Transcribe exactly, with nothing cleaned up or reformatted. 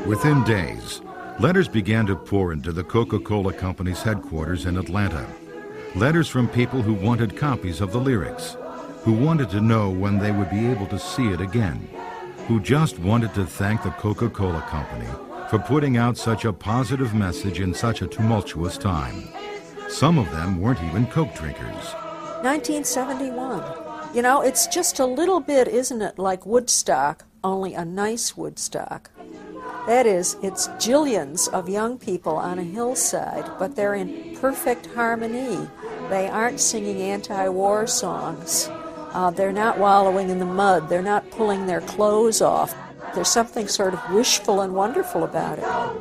Within days, letters began to pour into the Coca-Cola Company's headquarters in Atlanta. Letters from people who wanted copies of the lyrics, who wanted to know when they would be able to see it again, who just wanted to thank the Coca-Cola Company for putting out such a positive message in such a tumultuous time. Some of them weren't even Coke drinkers. nineteen seventy-one. You know, it's just a little bit, isn't it, like Woodstock, only a nice Woodstock. That is, it's jillions of young people on a hillside, but they're in perfect harmony. They aren't singing anti-war songs. Uh, they're not wallowing in the mud. They're not pulling their clothes off. There's something sort of wishful and wonderful about it.